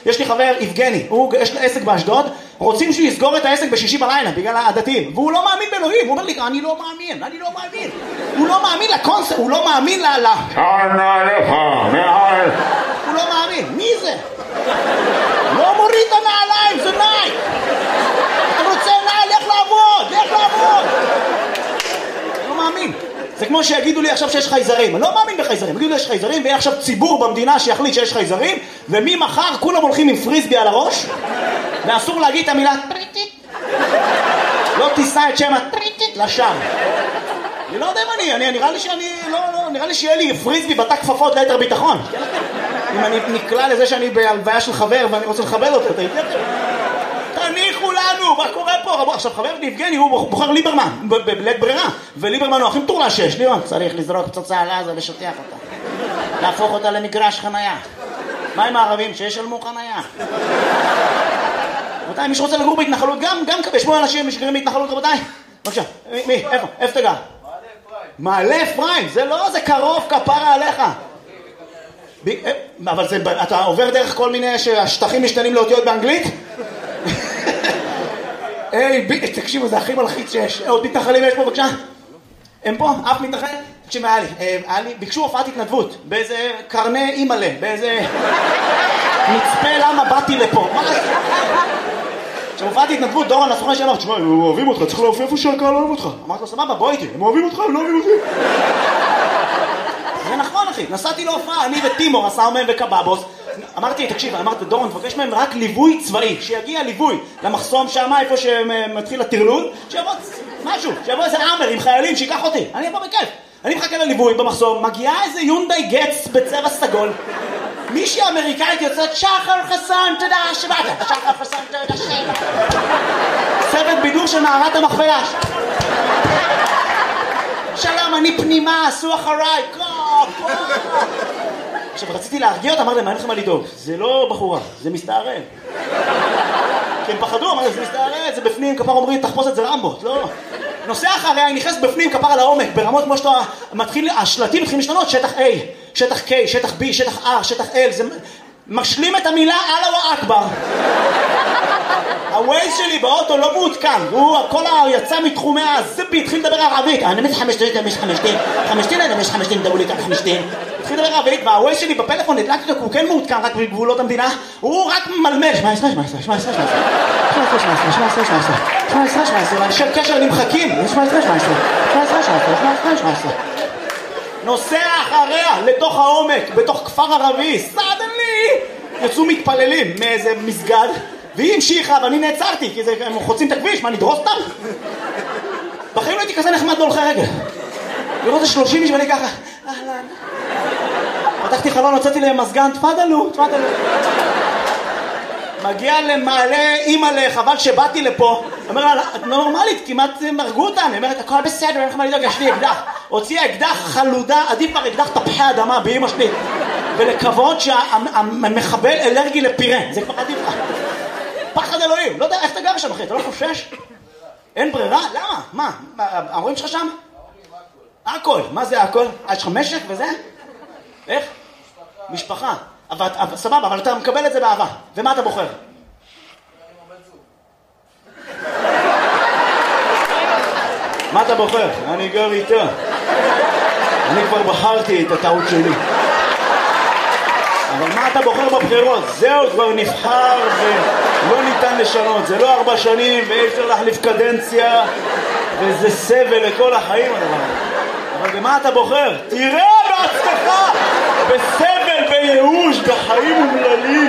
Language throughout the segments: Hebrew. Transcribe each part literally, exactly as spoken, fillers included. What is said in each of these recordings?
יש לי חבר, יבגני, הוא, יש לו עסק באשדוד, רוצים שהוא יסגור את העסק בשישי בלילה, בגלל הדתיים, והוא לא מאמין באלוהים, הוא אומר לי, אני לא מאמין, אני לא מאמין. הוא לא מאמין לקונספט, הוא לא מאמין ל... שנה לך, מעל. הוא לא מאמין, מי זה? לא מוריד את הנעליים, זה נייק. אתה רוצה נעל, לך לעבוד, לך לעבוד. לא מאמין. זה כמו שיגידו לי עכשיו שיש חייזרים. אני לא מאמין בחייזרים. יגידו לי יש חייזרים, ויהיה עכשיו ציבור במדינה שיחליט שיש חייזרים, וממחר כולם הולכים עם פריסבי על הראש, ואסור להגיד את המילה טריטית. לא תישא את שם הטריטית לשם. אני לא יודע אם אני, אני נראה לי שאני, לא, לא, נראה לי שיהיה לי פריסבי בתא כפפות ליתר ביטחון. אם אני נקלע לזה שאני בהלוויה של חבר ואני רוצה לכבד אותו, אתה יודע? תניחו לנו, מה קורה פה? עכשיו חבר יבגני הוא בוחר ליברמן, בלית ברירה, וליברמן הוא הכי מטורלל שיש. ליברמן צריך לזרוק פצצה על עזה ולשטח אותה, להפוך אותה למגרש חנייה. מה עם הערבים שישלמו חנייה? רבותיי, מי שרוצה לגור בהתנחלות, גם, גם יש בו אנשים שגרים בהתנחלות, רבותיי. בבקשה, מי, איפה? איפה תגע? מעלה אפרים, זה לא, זה קרוב, כפרה עליך. אבל זה, אתה עובר דרך כל מיני שהשטחים משתנים לאותיות באנגלית? היי, תקשיבו, זה הכי מלחיץ שיש. עוד מתנחלים יש פה, בבקשה? הם פה? אף מתנחל? תקשיב, היה לי, היה לי, ביקשו הופעת התנדבות, באיזה קרני אימאלה, באיזה מצפה למה באתי לפה. מה זה? כשהופעת התנדבות, דורון הסוכן שאמר, תשמע, הם אוהבים אותך, צריך להופיע איפה שהקהל אוהב אותך. אמרתי לו, סבבה, בוא איתי, הם אוהבים אותך, הם לא אוהבים אותי. זה נכון, אחי, נסעתי להופעה, אני וטימור, עשה מהם וקבאבוס. אמרתי, תקשיב, אמרתי, דורון, תבקש מהם רק ליווי צבאי, שיגיע ליווי למחסום שם, איפה שמתחיל הטרלול, שיבוא משהו, שיבוא איזה עמר עם חיילים, שיקח אותי, אני אבוא בכיף. אני מחכה לליווי במחסום, מגיעה איזה יונדאי גץ בצבע סגול, מישהי אמריקאית יוצאת, שחר חסון, תודה שבאת, שחר חסון, תודה שבאת. צוות בידור של מערת המכפלה. שלום, אני פנימה, עשו אחריי, קו, עכשיו, רציתי להרגיע אותה, אמר להם, אין לכם מה לדאוג, זה לא בחורה, זה מסתערל. כי הם פחדו, אמר להם, זה מסתערל, זה בפנים, כפר אומרים, תחפוש את זה רמבו, לא. נוסע אחריה, היא נכנסת בפנים, כפר על העומק, ברמות כמו שאתה מתחיל, השלטים מתחילים להשתנות, שטח A, שטח K, שטח B, שטח R, שטח L, זה משלים את המילה אללהו אכבר. הווייז שלי באוטו לא מעודכן, הוא הכל יצא מתחומי הזיפי, התחיל לדבר ערבית, אני מבין חמשתין, אני מבין חמשתין, חמשתין, אני מבין חמשתין, דברו לי כאן חמשתין. התחיל לדבר ערבית, והווייז שלי בפלאפון, הדלקתי אותו, הוא כן מעודכן רק בגבולות המדינה, הוא רק מלמל, שמע עשרה, שמע עשרה, שמע עשרה, שמע עשרה, שמע עשרה, שמע עשרה, שמע עשרה, שמע עשרה, שמע עשרה, אנשי קשר נמחקים, שמע עשרה, שמע עשרה, שמע עשרה, שמע עשרה, שמע עשרה, שמע עשרה. נוסע אחריה לתוך העומק, בתוך כפר ערבי, סדנלי, יצאו מתפללים מאיזה מסגד, והיא המשיכה, ואני נעצרתי, כי הם חוצים את הכביש, מה, נדרוס אותם? בחיים לא הייתי כזה נחמד בהולכי רגל. לראות את שלושים איש ואני ככה, אהלן. פתחתי חלון, הוצאתי להם מזגן, תפדלו, תפדלו. מגיע למעלה אימא'לה, חבל שבאתי לפה. אומר לה, את נורמלית, כמעט מרגו אותם. היא אומרת, הכל בסדר, אין לך מה לדאוג, יש לי אקדח. הוציאה אקדח חלודה, עדיף כבר אקדח תפוחי אדמה באמא שלי. ולקוות שהמחבל אלרגי לפירה, זה כבר עדיף לך. פחד אלוהים, לא יודע איך אתה גר שם אחי, אתה לא חושש? אין ברירה? למה? מה? ההורים שלך שם? הכל, מה זה הכל? יש לך משק וזה? איך? משפחה. אבל, סבבה, אבל אתה מקבל את זה באהבה. ומה אתה בוחר? מה אתה בוחר? אני גר איתה. אני כבר בחרתי את הטעות שלי. אבל מה אתה בוחר בבחירות? זהו, כבר נבחר ולא ניתן לשנות. זה לא ארבע שנים ואי אפשר להחליף קדנציה וזה סבל לכל החיים הדבר. אבל במה אתה בוחר? תראה בעצמך! בסבל, בייאוש, בחיים אומללים.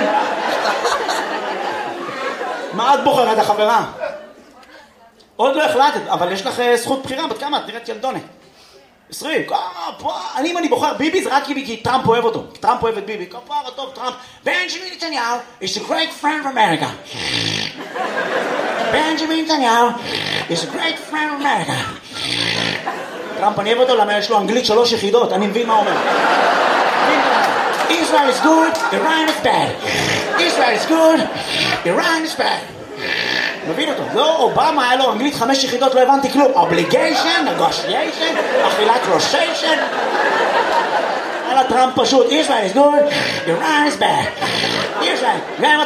מה את בוחרת, החברה? עוד לא החלטת, אבל יש לך זכות בחירה. בת כמה? את נראית ילדונת. עשרים, אני אם אני בוחר ביבי זה רק כי טראמפ אוהב אותו, כי טראמפ אוהב את ביבי, כפרה טוב טראמפ. בנג'מין נתניהו is a great friend of America. בנג'מין נתניהו is a great friend of America. טראמפ אני אוהב אותו למה יש לו אנגלית שלוש יחידות, אני מבין מה אומר. Israel is good, Iran is bad. Israel is good, Iran is bad. מבין אותו, לא, אובמה היה לו אנגלית חמש יחידות, לא הבנתי כלום. obligation, negotiation, אכילת רושיישן. על הטראמפ פשוט, Israel is good, Iran is bad. Israel, גם